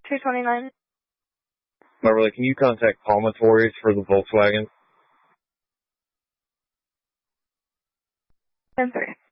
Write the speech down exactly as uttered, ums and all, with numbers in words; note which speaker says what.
Speaker 1: two twenty-nine.
Speaker 2: Beverly, can you contact Palmatories for the Volkswagen?
Speaker 1: ten three.